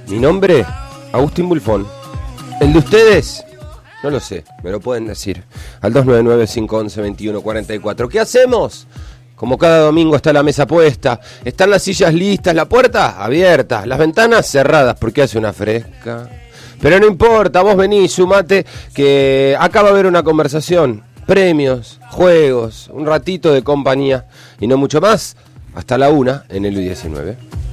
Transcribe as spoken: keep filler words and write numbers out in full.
Mi nombre, Agustín Bulfón. ¿El de ustedes? No lo sé, me lo pueden decir. Al dos nueve nueve, cinco once, veintiuno cuarenta y cuatro. ¿Qué hacemos? Como cada domingo está la mesa puesta, están las sillas listas, la puerta abierta, las ventanas cerradas porque hace una fresca. Pero no importa, vos venís, sumate, que acá va a haber una conversación, premios, juegos, un ratito de compañía y no mucho más, hasta la una en el U diecinueve.